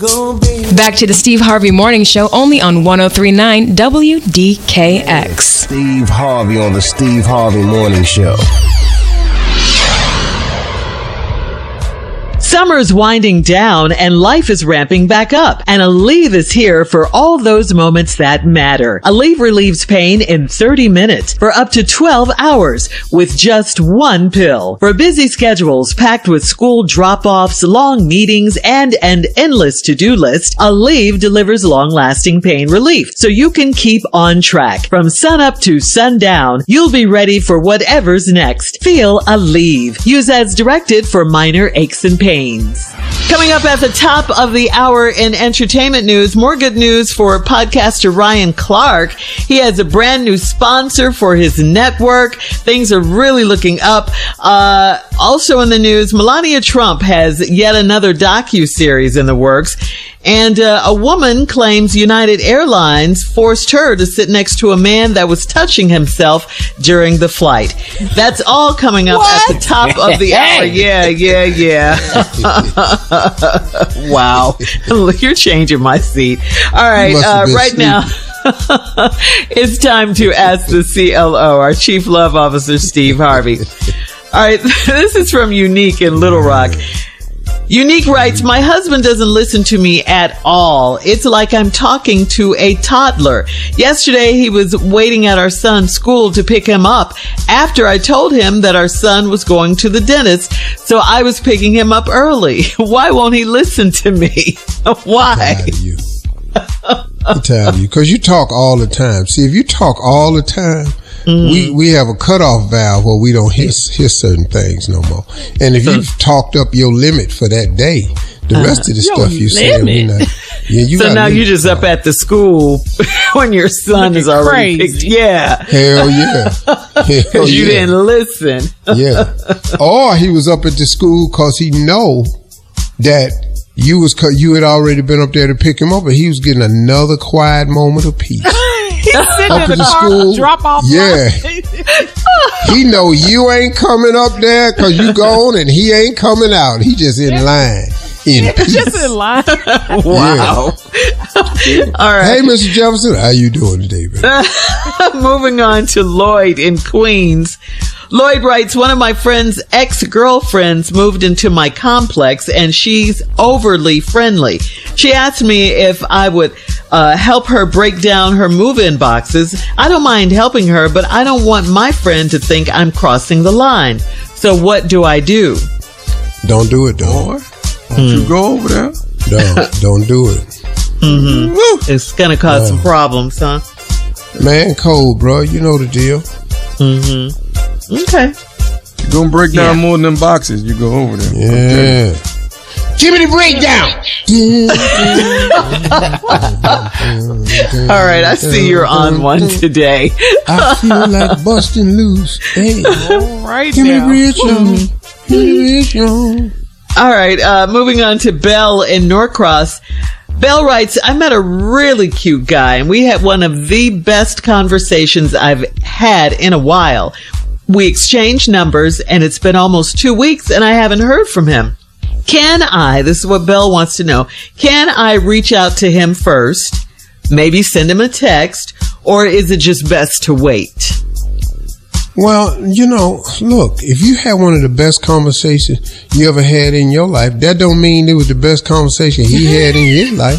Back to the Steve Harvey Morning Show, only on 103.9 WDKX. Steve Harvey on the Steve Harvey Morning Show. Summer's winding down and life is ramping back up. And Aleve is here for all those moments that matter. Aleve relieves pain in 30 minutes for up to 12 hours with just one pill. For busy schedules packed with school drop-offs, long meetings, and an endless to-do list, Aleve delivers long-lasting pain relief so you can keep on track. From sunup to sundown, you'll be ready for whatever's next. Feel Aleve. Use as directed for minor aches and pains. Coming up at the top of the hour in entertainment news, more good news for podcaster Ryan Clark. He has a brand new sponsor for his network. Things are really looking up. Also in the news, Melania Trump has yet another docuseries in the works. And a woman claims United Airlines forced her to sit next to a man that was touching himself during the flight. That's all coming up at the top of the hour. Yeah. Wow. You're changing my seat. All right. Right now, it's time to ask the CLO, our Chief Love Officer, Steve Harvey. All right. This is from Unique in Little Rock. Unique writes, my husband doesn't listen to me at all. It's like I'm talking to a toddler. Yesterday, he was waiting at our son's school to pick him up after I told him that our son was going to the dentist. So I was picking him up early. Why won't he listen to me? Why? I'm tired of you. Because you talk all the time. See, if you talk all the time, we have a cutoff valve where we don't hear certain things no more. And if you've talked up your limit for that day, the rest of the stuff you say, so now you're just up at the school when your son is already picked. Yeah. Hell yeah. Because you didn't listen. Yeah. Or he was up at the school because he know that you had already been up there to pick him up, and he was getting another quiet moment of peace. Up in the school, drop off. Yeah. He know you ain't coming up there because you gone, and he ain't coming out. He just in line. Peace. Just in line. Wow. Yeah. All right. Hey, Mr. Jefferson, how you doing today, man? Moving on to Lloyd in Queens. Lloyd writes, one of my friend's ex-girlfriends moved into my complex and she's overly friendly. She asked me if I would help her break down her move-in boxes. I don't mind helping her, but I don't want my friend to think I'm crossing the line. So what do I do? Don't do it, though. Don't you go over there? No, don't do it. Mm-hmm. It's going to cause some problems, huh? Man, cold, bro. You know the deal. Mm-hmm. Okay. You're going to break down more than them boxes. You go over there. Yeah. Okay. Give me the breakdown. All right. I see you're on one today. I feel like busting loose. Hey. All right. Give me the breakdown. Give me the breakdown. All right. Moving on to Belle in Norcross. Belle writes, I met a really cute guy and we had one of the best conversations I've had in a while. We exchanged numbers and it's been almost 2 weeks and I haven't heard from him. This is what Belle wants to know, can I reach out to him first, maybe send him a text, or is it just best to wait? Well, look, if you had one of the best conversations you ever had in your life, that don't mean it was the best conversation he had in his life.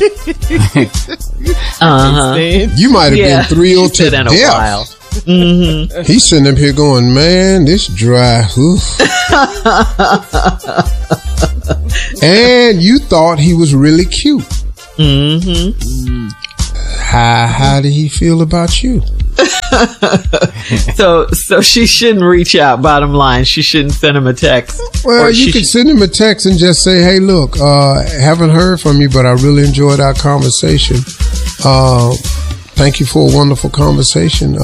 You might have been thrilled to death. Mm-hmm. He's sitting up here going, man, this dry. And you thought he was really cute. Mm-hmm. How did he feel about you? So she shouldn't reach out, bottom line. She shouldn't send him a text. Well, you can send him a text and just say, hey, look, haven't heard from you, but I really enjoyed our conversation. Thank you for a wonderful conversation.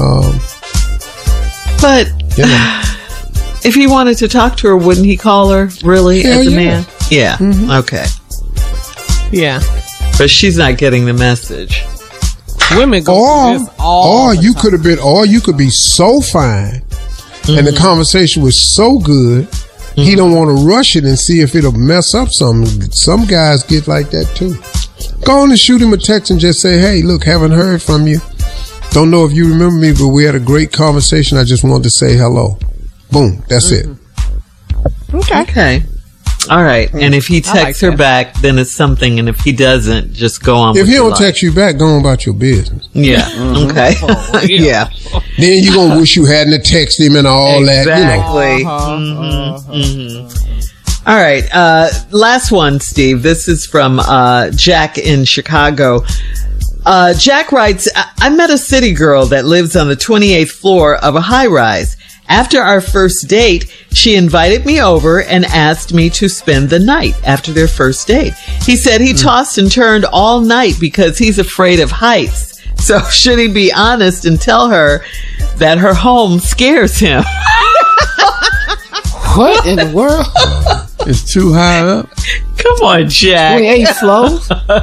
But if he wanted to talk to her, wouldn't he call her, really, as a man? Yeah. Mm-hmm. Okay. Yeah. But she's not getting the message. Women go through this all the time. Or you could be so fine and the conversation was so good, he don't want to rush it and see if it'll mess up something. Some guys get like that too. Go on and shoot him a text and just say, hey, look, haven't heard from you. Don't know if you remember me, but we had a great conversation. I just wanted to say hello. Boom. That's it. Okay. All right. And if he texts her back, then it's something. And if he doesn't, just go on. If he don't text you back, go on about your business. Yeah. Okay. Yeah. Then you're going to wish you hadn't texted him and all exactly. that. All right. Last one, Steve. This is from Jack in Chicago. Jack writes, I met a city girl that lives on the 28th floor of a high rise. After our first date, she invited me over and asked me to spend the night after their first date. He said he tossed and turned all night because he's afraid of heights. So should he be honest and tell her that her home scares him? What in the world? It's too high up. Come on, Jack. 28 floors?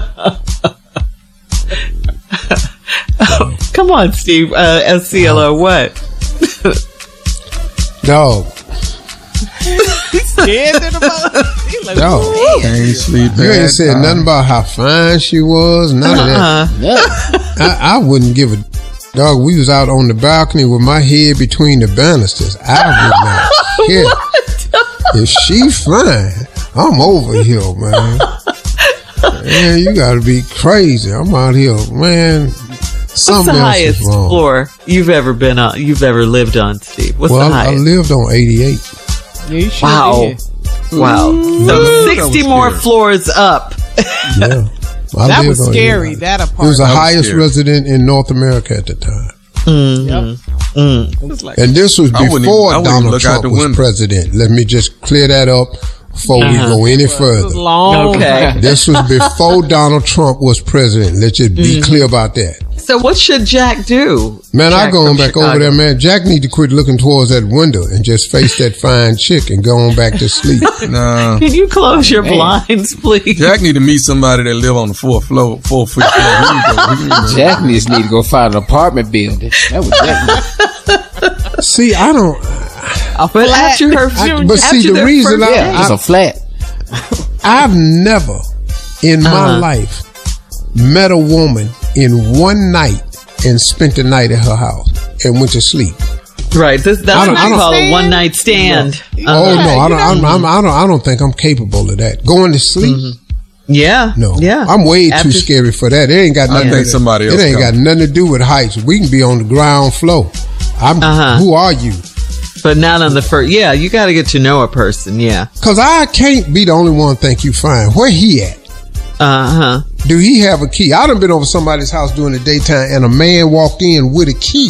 Come on, Steve. SCLO, what? Dog. He's scared of the Dog. Can't sleep. You ain't said nothing about how fine she was. None of that. I wouldn't give a dog. We was out on the balcony with my head between the banisters. I would not care. If she fine, I'm over here, man. Man, you gotta be crazy. I'm out here, man. What's the highest floor you've ever been on? You've ever lived on, Steve? What's the highest? I lived on 88. Yeah, you sure wow. did. Wow. So 60 more floors up. Yeah. That was scary. That apartment. It was the highest resident in North America at the time. Mm-hmm. And this was before Donald Trump was president. Let me just clear that up before we go any further. Okay. This was before Donald Trump was president. Let's just be clear about that. So what should Jack do? Man, Jack I going back Chicago. over there, man. Jack need to quit looking towards that window and just face that fine chick and go on back to sleep. Nah. Can you close your blinds, please? Jack need to meet somebody that live on the 4th floor. Jack needs to go find an apartment building. That was Jack. See, I don't. But after her, the reason it's a flat. I've never in my life met a woman in one night and spent the night at her house and went to sleep. Right, that's what you call a one night stand. Oh no, I don't think I'm capable of that. Going to sleep. Yeah. No. Yeah. I'm way too scary for that. It ain't got nothing. It ain't got nothing to do with heights. We can be on the ground floor. Who are you? But not on the first. Yeah, you got to get to know a person. Yeah. Because I can't be the only one think you fine. Where he at? Do he have a key? I done been over somebody's house during the daytime and a man walked in with a key.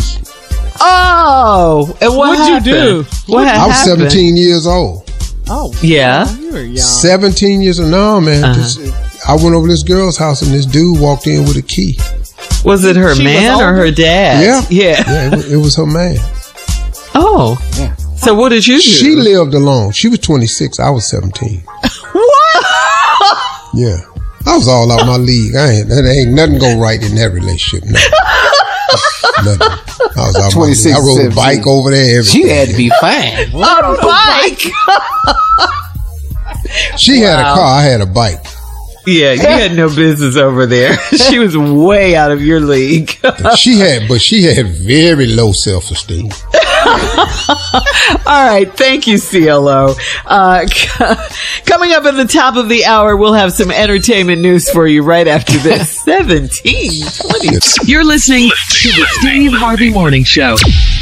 Oh, and what'd you do? What happened? I was 17 years old. Oh, yeah. You were young. 17 years old. No, man. I went over this girl's house and this dude walked in with a key. Was it her man or her dad? Yeah, it was her man. Oh. Yeah. So what did you do? She lived alone. She was 26. I was 17. What? Yeah. I was all out my league. There ain't nothing go right in that relationship. No. Nothing. I was out my league. I rode a bike over there. Everything. She had to be fine. On a bike. She had a car. I had a bike. Yeah, you had no business over there. She was way out of your league. She had very low self-esteem. All right. Thank you, CLO. Coming up at the top of the hour, we'll have some entertainment news for you right after this. 1720. You're listening to the Steve Harvey Morning Show.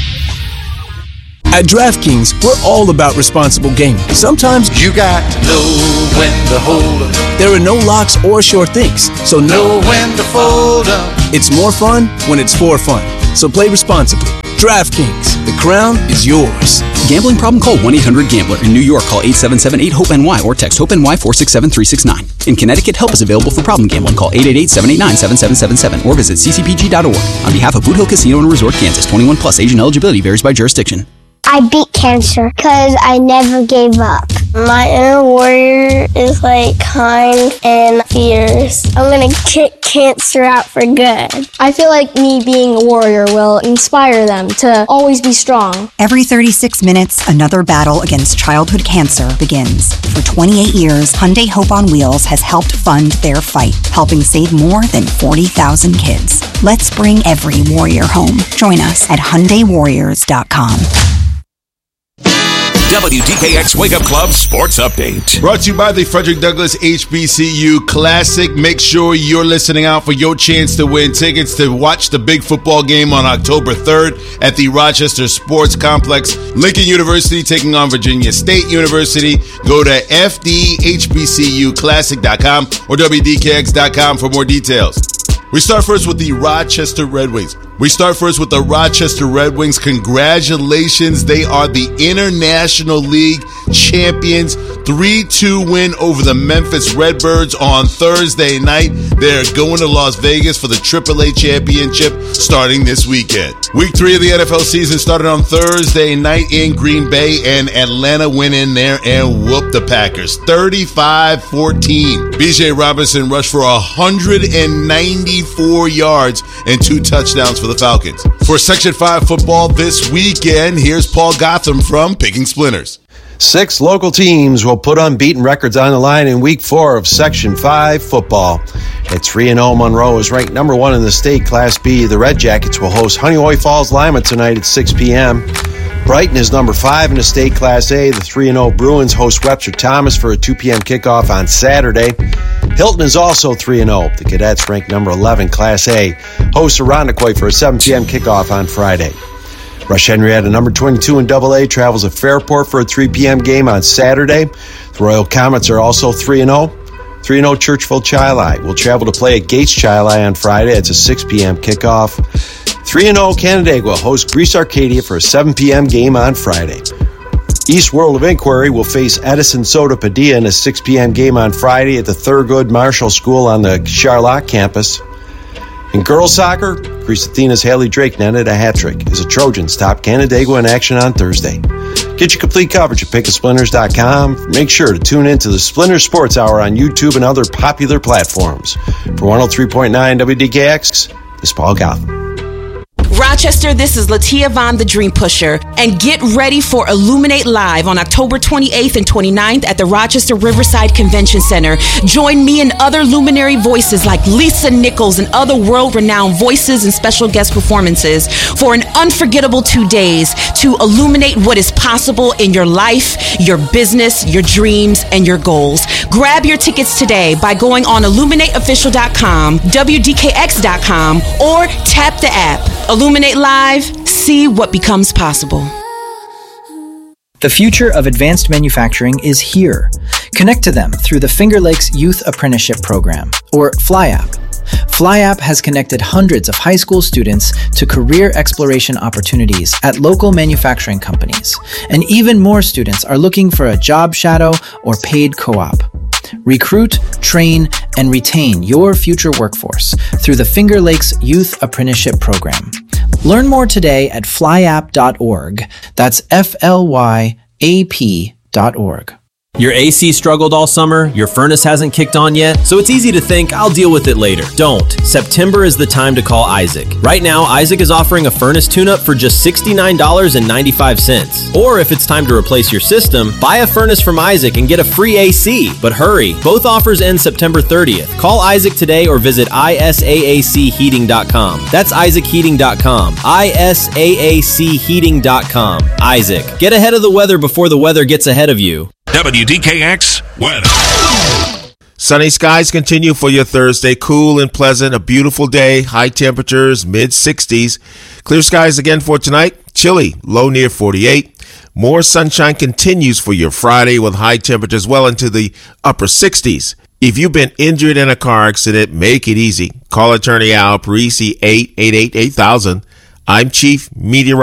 At DraftKings, we're all about responsible gaming. Sometimes you got to know when to hold up. There are no locks or sure things, so know when to fold up. It's more fun when it's for fun. So play responsibly. DraftKings, the crown is yours. Gambling problem? Call 1-800-GAMBLER. In New York, call 877-8-HOPE-NY or text HOPE-NY 467-369. In Connecticut, help is available for problem gambling. Call 888-789-7777 or visit ccpg.org. On behalf of Boot Hill Casino and Resort, Kansas, 21 plus, age and eligibility varies by jurisdiction. I beat cancer because I never gave up. My inner warrior is like kind and fierce. I'm going to kick cancer out for good. I feel like me being a warrior will inspire them to always be strong. Every 36 minutes, another battle against childhood cancer begins. For 28 years, Hyundai Hope on Wheels has helped fund their fight, helping save more than 40,000 kids. Let's bring every warrior home. Join us at HyundaiWarriors.com. WDKX Wake Up Club Sports Update. Brought to you by the Frederick Douglass HBCU Classic. Make sure you're listening out for your chance to win tickets to watch the big football game on October 3rd at the Rochester Sports Complex. Lincoln University taking on Virginia State University. Go to fdhbcuclassic.com or WDKX.com for more details. We start first with the Rochester Red Wings. Congratulations. They are the International League champions. 3-2 win over the Memphis Redbirds on Thursday night. They're going to Las Vegas for the AAA championship starting this weekend. Week 3 of the NFL season started on Thursday night in Green Bay, and Atlanta went in there and whooped the Packers 35-14. B.J. Robinson rushed for 194 yards and 2 touchdowns for the Falcons. For Section 5 football this weekend, here's Paul Gotham from Picking Splinters. 6 local teams will put unbeaten records on the line in Week 4 of Section 5 football. At 3-0, Monroe is ranked number 1 in the state Class B. The Red Jackets will host Honeoye Falls Lima tonight at 6 p.m. Brighton is number 5 in the state Class A. The 3-0 Bruins host Webster Thomas for a 2 p.m. kickoff on Saturday. Hilton is also 3-0. The Cadets, ranked number 11 Class A, host Irondequoit for a 7 p.m. kickoff on Friday. Rush Henrietta, number 22 in AA, travels to Fairport for a 3 p.m. game on Saturday. The Royal Comets are also 3-0. 3-0 Churchville Chili will travel to play at Gates Chili on Friday. It's a 6 p.m. kickoff. 3-0 Canandaigua will host Greece Arcadia for a 7 p.m. game on Friday. East World of Inquiry will face Edison Soda Padilla in a 6 p.m. game on Friday at the Thurgood Marshall School on the Charlotte campus. In girls soccer, Greece Athena's Haley Drake netted a hat trick as the Trojans top Canandaigua in action on Thursday. Get your complete coverage at pickasplinters.com. Make sure to tune in to the Splinter Sports Hour on YouTube and other popular platforms. For 103.9 WDKX, this is Paul Gotham. Rochester, this is Latia Vaughn, the Dream Pusher, and get ready for Illuminate Live on October 28th and 29th at the Rochester Riverside Convention Center. Join me and other luminary voices like Lisa Nichols and other world-renowned voices and special guest performances for an unforgettable 2 days to illuminate what is possible in your life, your business, your dreams, and your goals. Grab your tickets today by going on illuminateofficial.com, WDKX.com, or tap the app. Illuminate Live, see what becomes possible. The future of advanced manufacturing is here. Connect to them through the Finger Lakes Youth Apprenticeship Program, or FlyApp. FlyApp has connected hundreds of high school students to career exploration opportunities at local manufacturing companies, and even more students are looking for a job shadow or paid co-op. Recruit, train, and retain your future workforce through the Finger Lakes Youth Apprenticeship Program. Learn more today at flyapp.org. That's FLYAP.org. Your AC struggled all summer, your furnace hasn't kicked on yet, so it's easy to think, I'll deal with it later. Don't. September is the time to call Isaac. Right now, Isaac is offering a furnace tune-up for just $69.95. Or if it's time to replace your system, buy a furnace from Isaac and get a free AC. But hurry, both offers end September 30th. Call Isaac today or visit isaacheating.com. That's isaacheating.com. isaacheating.com. Isaac. Get ahead of the weather before the weather gets ahead of you. WDKX weather. Sunny skies continue for your Thursday. Cool and pleasant. A beautiful day. High temperatures, mid-60s. Clear skies again for tonight. Chilly. Low near 48. More sunshine continues for your Friday with high temperatures well into the upper 60s. If you've been injured in a car accident, make it easy. Call attorney Al Parisi, 888-8000. I'm Chief Meteorologist